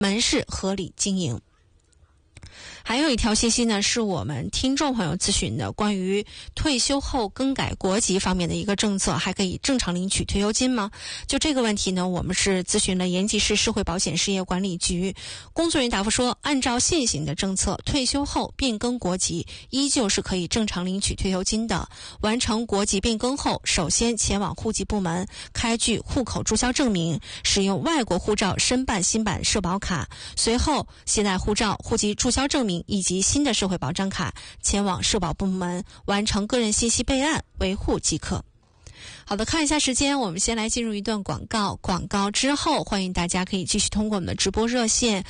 门市合理经营。还有一条信息呢，是我们听众朋友咨询的，关于退休后更改国籍方面的一个政策，还可以正常领取退休金吗？就这个问题呢，我们是咨询了延吉市社会保险事业管理局，工作人员答复说，按照现行的政策，退休后变更国籍依旧是可以正常领取退休金的。完成国籍变更后，首先前往户籍部门开具户口注销证明，使用外国护照申办新版社保卡，随后携带护照、户籍注销证明以及新的社会保障卡前往社保部门完成个人信息备案维护即可。好的，看一下时间，我们先来进入一段广告，广告之后欢迎大家可以继续通过我们的直播热线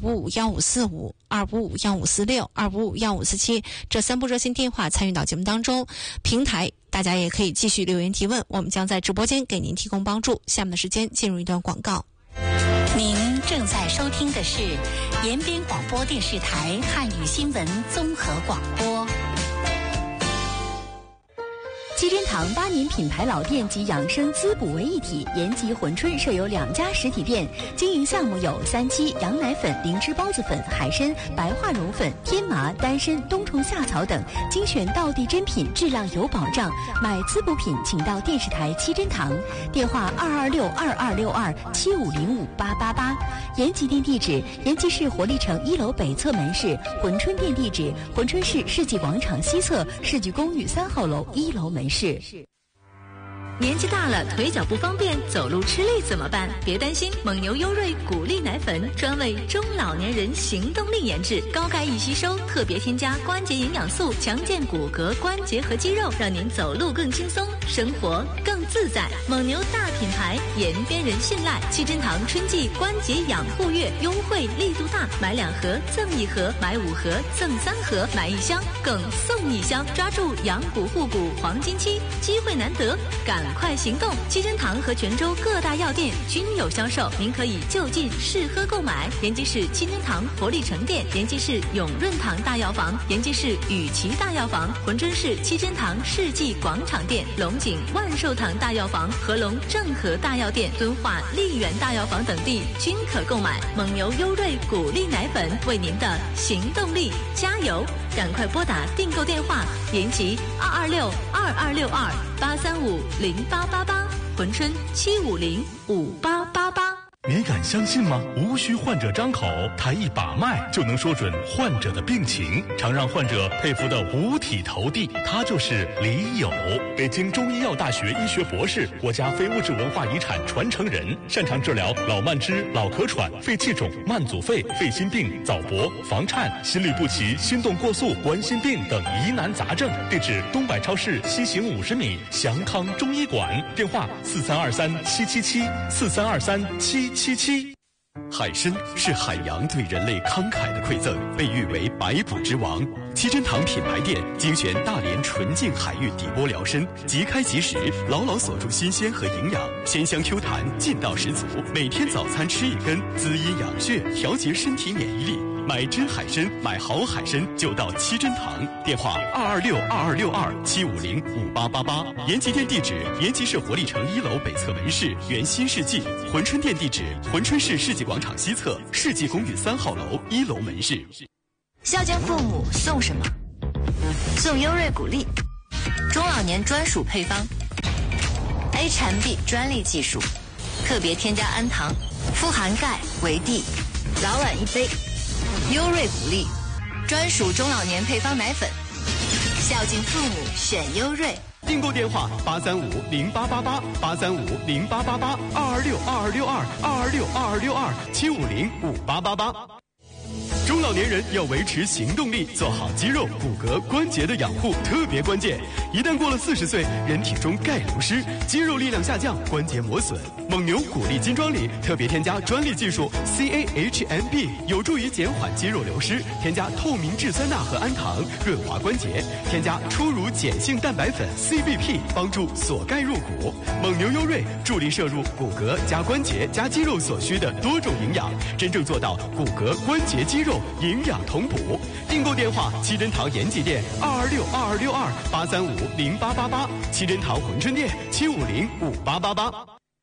2551545、2551546、2551547这3部热线电话参与到节目当中。平台大家也可以继续留言提问，我们将在直播间给您提供帮助。下面的时间进入一段广告。 您正在收听的是延边广播电视台汉语新闻综合广播。 七珍堂8年品牌老店及养生滋补为一体，延吉珲春设有2家实体店，经营项目有3七、羊奶粉、灵芝孢子粉、海参、白化绒粉、天麻、丹参、冬虫夏草等，精选道地珍品，质量有保障。买滋补品请到电视台七珍堂，电话226-2262-7505-888。延吉店地址：延吉市活力城1楼北侧门市；珲春店地址：珲春市世纪广场西侧世纪公寓3号楼1楼门市。 年纪大了，腿脚不方便，走路吃力怎么办？别担心，蒙牛优瑞谷粒奶粉专为中老年人行动力研制，高钙易吸收，特别添加关节营养素，强健骨骼、关节和肌肉，让您走路更轻松，生活更自在。蒙牛大品牌，延边人信赖。七珍堂春季关节养护月优惠力度大，买2盒赠1盒，买5盒赠3盒，买1箱更送1箱，抓住养骨护骨黄金期，机会难得，赶快行动！七珍堂和泉州各大药店均有销售，您可以就近试喝购买。延吉市七珍堂活力城店、延吉市永润堂大药房、延吉市雨琦大药房、珲春市七珍堂世纪广场店、龙井万寿堂大药房、合龙正和大药店、敦化丽园大药房等地均可购买。蒙牛优瑞谷粒奶粉为您的行动力加油！赶快拨打订购电话：延吉226-2262-835-0888，珲春750-5888。 你敢相信吗？无需患者张口，抬一把脉就能说准患者的病情，常让患者佩服的五体投地。他就是李友，北京中医药大学医学博士，国家非物质文化遗产传承人，擅长治疗老慢支、老咳喘、肺气肿、慢阻肺、肺心病、早搏、房颤、心律不齐、心动过速、冠心病等疑难杂症。地址：东百超市西行50米，祥康中医馆。电话：4323-777，4323-777。 海参是海洋对人类慷慨的馈赠，被誉为百补之王。七珍堂品牌店精选大连纯净海域底波疗参，即开即食，牢牢锁住新鲜和营养，鲜香 Q 弹，劲道十足。每天早餐吃1根，滋阴养血，调节身体免疫力。买真海参，买好海参就到七珍堂。电话226-2262-750-5888。延吉店地址：延吉市活力城1楼北侧门市原新世纪。珲春店地址：珲春市世纪广场西侧世纪公寓3号楼1楼门市。 孝敬父母送什么？送优瑞谷粒，中老年专属配方 ，H&B 专利技术，特别添加氨糖，富含钙、维 D， 老晚1杯。优瑞谷粒，专属中老年配方奶粉，孝敬父母选优瑞。 订购电话835-0888，835-0888，226-2262-226-2262-750-5888。中老年人要维持行动力，做好肌肉、骨骼、关节的养护特别关键。一旦过了40岁，人体中钙流失，肌肉力量下降，关节磨损。蒙牛谷粒金装里特别添加专利技术 CAHMB， 有助于减缓肌肉流失。添加透明质酸钠和氨糖，润滑关节。添加初乳碱性蛋白粉 CBP， 帮助锁钙入骨。蒙牛优瑞助力摄入骨骼加关节加肌肉所需的多种营养，真正做到骨骼、关节、肌肉营养同补。订购电话：七珍堂延吉店226-2262-835-0888，七珍堂珲春店750-5888。